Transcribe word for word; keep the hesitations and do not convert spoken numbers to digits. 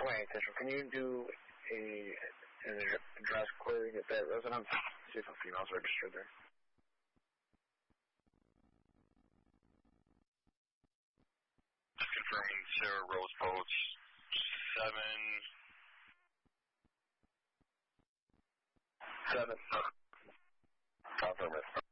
twenty-eight Central, can you do a an address query at that residence? See if a female's registered there. Just confirming Sarah Rose Poach, seven... Seven. Confirm it.